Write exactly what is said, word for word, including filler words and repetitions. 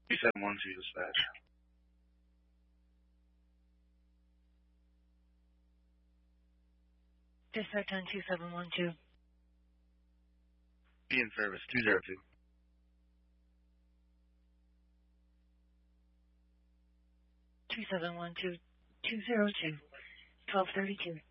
two seven one two dispatch. Dispatch on two seven one two. Be in service, two zero two. two seven one two, two zero two, twelve thirty-two.